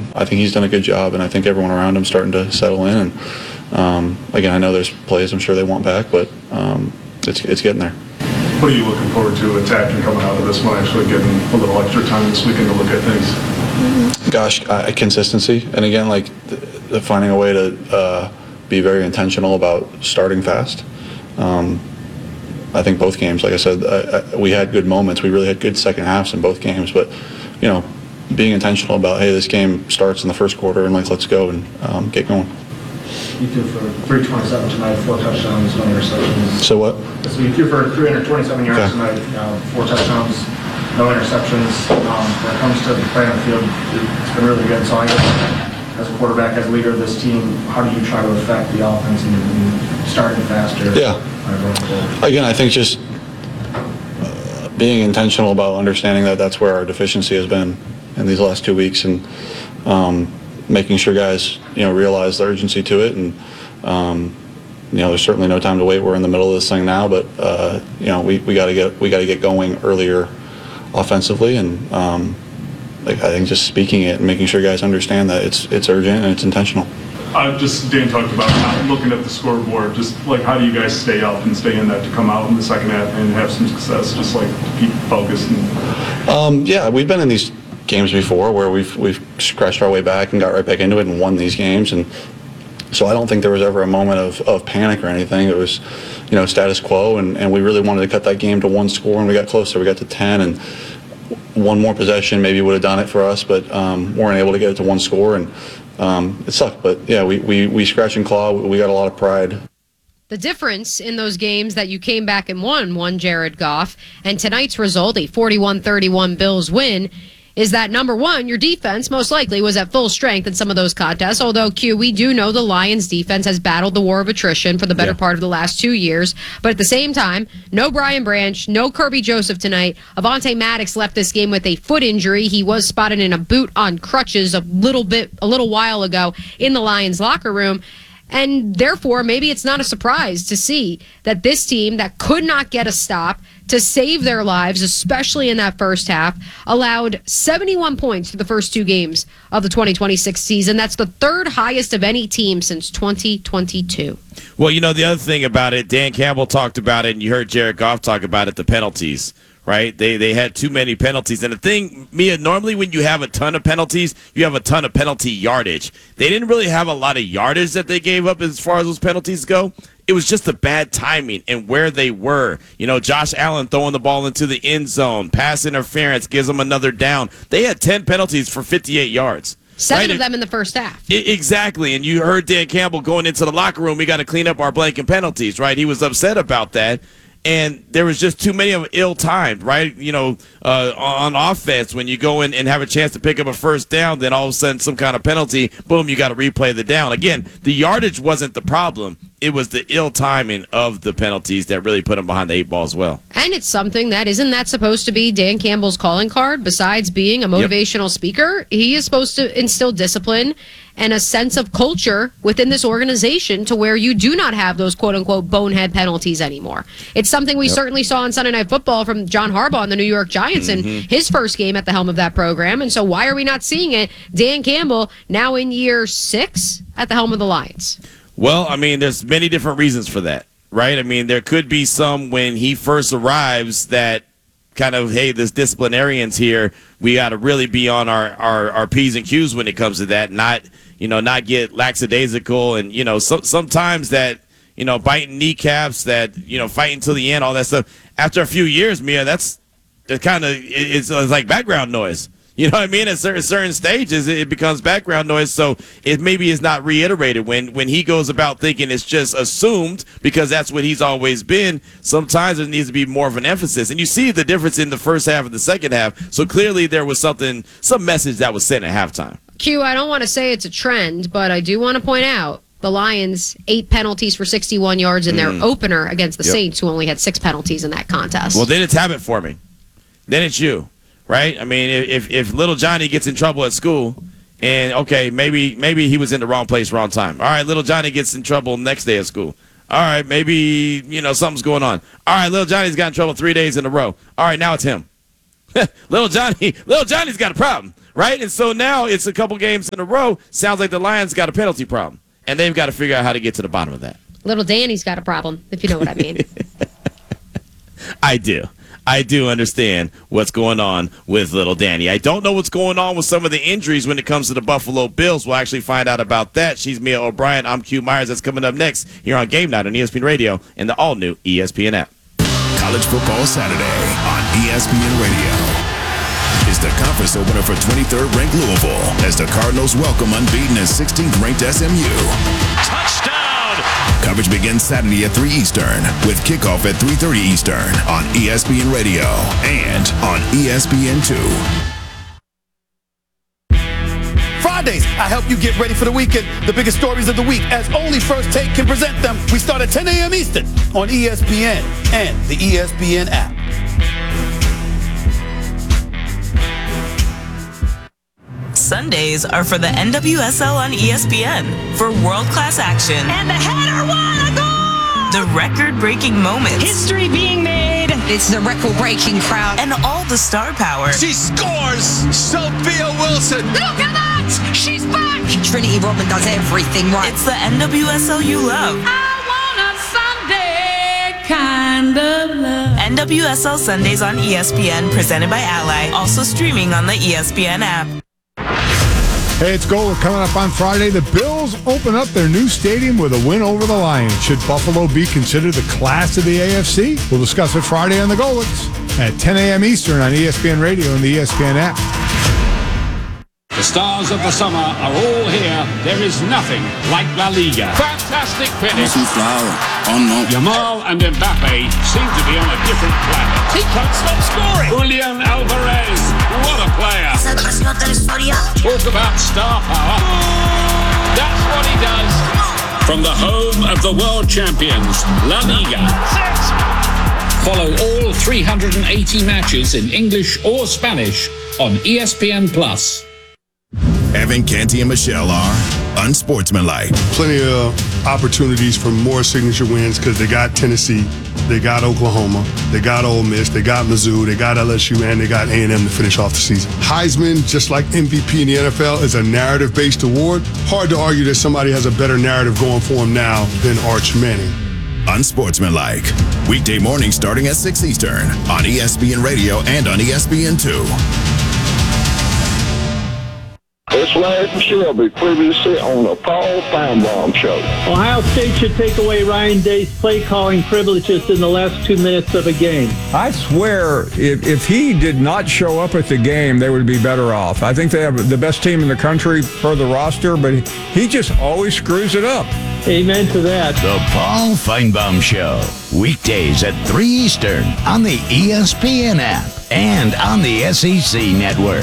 I think he's done a good job, and I think everyone around him starting to settle in. And again, I know there's plays I'm sure they want back, but it's getting there. What are you looking forward to attacking coming out of this one, actually getting a little extra time this weekend to look at things? Gosh, consistency. And again, like the finding a way to be very intentional about starting fast. I think both games, like I said, we had good moments. We really had good second halves in both games. But, being intentional about, hey, this game starts in the first quarter and let's go and get going. You threw for 327 tonight, 4 touchdowns, no interceptions. So what? So you threw for 327 yards tonight, 4 touchdowns, no interceptions. When it comes to playing on the field, it's been really good. So I guess as a quarterback, as a leader of this team, how do you try to affect the offense and starting faster? Yeah. Again, I think just being intentional about understanding that that's where our deficiency has been in these last 2 weeks, and making sure guys, realize the urgency to it. And, there's certainly no time to wait. We're in the middle of this thing now, but, we got to get going earlier offensively. And, I think just speaking it and making sure guys understand that it's urgent and it's intentional. Dan talked about not looking at the scoreboard, just like how do you guys stay up and stay in that to come out in the second half and have some success, just like to keep focused? We've been in these games before where we've scratched our way back and got right back into it and won these games, and so I don't think there was ever a moment of panic or anything. It was status quo, and we really wanted to cut that game to 1 score, and we got closer. We got to 10, and one more possession maybe would have done it for us, but weren't able to get it to 1 score, and it sucked. But yeah, we scratch and claw. We got a lot of pride. The difference in those games that you came back and won Jared Goff, and tonight's result, a 41-31 Bills win, is that, number one, your defense most likely was at full strength in some of those contests, although, Q, we do know the Lions defense has battled the war of attrition for the better part of the last 2 years. But at the same time, no Brian Branch, no Kirby Joseph tonight. Avonte Maddox left this game with a foot injury. He was spotted in a boot on crutches a little while ago in the Lions locker room. And therefore, maybe it's not a surprise to see that this team that could not get a stop to save their lives, especially in that first half, allowed 71 points for the first 2 games of the 2026 season. That's the 3rd highest of any team since 2022. Well, the other thing about it, Dan Campbell talked about it, and you heard Jared Goff talk about it, the penalties. Right? They had too many penalties. And the thing, Mia, normally when you have a ton of penalties, you have a ton of penalty yardage. They didn't really have a lot of yardage that they gave up as far as those penalties go. It was just the bad timing and where they were. Josh Allen throwing the ball into the end zone, pass interference gives them another down. They had 10 penalties for 58 yards. 7 of them in the first half. Exactly. And you heard Dan Campbell going into the locker room, we got to clean up our blanket penalties, right? He was upset about that. And there was just too many of them ill-timed, right? On offense, when you go in and have a chance to pick up a first down, then all of a sudden some kind of penalty, boom, you got to replay the down. Again, the yardage wasn't the problem. It was the ill-timing of the penalties that really put them behind the 8 ball as well. And it's something that isn't that supposed to be Dan Campbell's calling card? Besides being a motivational speaker, he is supposed to instill discipline and a sense of culture within this organization to where you do not have those quote-unquote bonehead penalties anymore. It's something we certainly saw on Sunday Night Football from John Harbaugh and the New York Giants in his first game at the helm of that program. And so why are we not seeing it? Dan Campbell, now in year 6 at the helm of the Lions. Well, there's many different reasons for that, right? There could be some when he first arrives that kind of, hey, this disciplinarians here, we got to really be on our P's and Q's when it comes to that, not get lackadaisical and, sometimes that, biting kneecaps, that, fighting till the end, all that stuff. After a few years, Mia, that's kind of, it's like background noise. You know what I mean? At certain stages, it becomes background noise, so it maybe is not reiterated. When he goes about thinking it's just assumed because that's what he's always been, sometimes there needs to be more of an emphasis. And you see the difference in the first half and the second half, so clearly there was some message that was sent at halftime. Q, I don't want to say it's a trend, but I do want to point out the Lions, 8 penalties for 61 yards in their opener against the Saints, who only had 6 penalties in that contest. Well, then it's habit forming. Then it's you. Right? If little Johnny gets in trouble at school, and okay, maybe he was in the wrong place, wrong time. All right, little Johnny gets in trouble next day at school. All right, maybe something's going on. All right, little Johnny's got in trouble 3 days in a row. All right, now it's him. little Johnny's got a problem. right? And so now it's a couple games in a row. Sounds like the Lions got a penalty problem, and they've got to figure out how to get to the bottom of that. Little Danny's got a problem, if you know what I mean. I do understand what's going on with little Danny. I don't know what's going on with some of the injuries when it comes to the Buffalo Bills. We'll actually find out about that. She's Mia O'Brien. I'm Q Myers. That's coming up next here on Game Night on ESPN Radio and the all-new ESPN app. College Football Saturday on ESPN Radio. It's the conference opener for 23rd ranked Louisville as the Cardinals welcome unbeaten and 16th ranked SMU. Touchdown! Coverage begins Saturday at 3 Eastern with kickoff at 3:30 Eastern on ESPN Radio and on ESPN2. Fridays, I help you get ready for the weekend. The biggest stories of the week, as only First Take can present them. We start at 10 a.m. Eastern on ESPN and the ESPN app. Sundays are for the NWSL on ESPN for world-class action. And the header won a goal! The record-breaking moments. History being made. It's the record-breaking crowd. And all the star power. She scores! Sophia Wilson! Look at that! She's back! Trinity Rodman does everything right. It's the NWSL you love. I want a Sunday kind of love. NWSL Sundays on ESPN, presented by Ally. Also streaming on the ESPN app. Hey, it's Gola coming up on Friday. The Bills open up their new stadium with a win over the Lions. Should Buffalo be considered the class of the AFC? We'll discuss it Friday on the Golets at 10 a.m. Eastern on ESPN Radio and the ESPN app. The stars of the summer are all here. There is nothing like La Liga. Fantastic finish. Yamal and Mbappe seem to be on a different planet. He can't stop scoring! Julian Alvarez, what a player. Talk about star power. That's what he does. From the home of the world champions, La Liga. Follow all 380 matches in English or Spanish on ESPN+. Evan, Canty, and Michelle are unsportsmanlike. Plenty of opportunities for more signature wins because they got Tennessee, they got Oklahoma, they got Ole Miss, they got Mizzou, they got LSU, and they got A&M to finish off the season. Heisman, just like MVP in the NFL, is a narrative-based award. Hard to argue that somebody has a better narrative going for him now than Arch Manning. Unsportsmanlike. Weekday mornings starting at 6 Eastern on ESPN Radio and on ESPN2. It's Larry Shelby, previously on the Paul Feinbaum Show. Ohio State should take away Ryan Day's play-calling privileges in the last 2 minutes of a game. I swear, if he did not show up at the game, they would be better off. I think they have the best team in the country per the roster, but he just always screws it up. Amen to that. The Paul Feinbaum Show, weekdays at 3 Eastern on the ESPN app and on the SEC Network.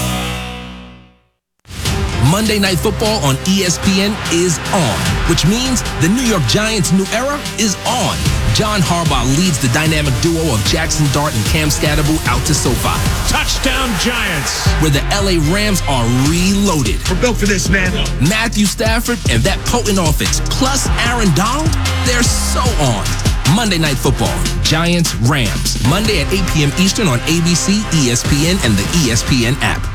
Monday Night Football on ESPN is on, which means the New York Giants' new era is on. John Harbaugh leads the dynamic duo of Jackson Dart and Cam Scatterbo out to SoFi. Touchdown Giants! Where the LA Rams are reloaded. We're built for this, man. Matthew Stafford and that potent offense, plus Aaron Donald, they're so on. Monday Night Football, Giants, Rams. Monday at 8 p.m. Eastern on ABC, ESPN, and the ESPN app.